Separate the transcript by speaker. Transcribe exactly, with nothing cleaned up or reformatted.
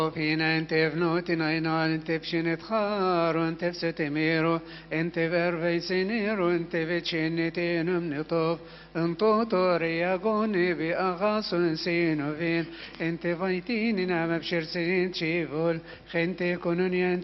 Speaker 1: فينا انت فنوتنا اينا انت بشنت خار انت بستميرو انت برفي سنيرو انت بتشنتين من طوف انتو طوريا قوني بأغاص سينو فين انت فايتين نعم بشر سنين تشيفول خنت كونون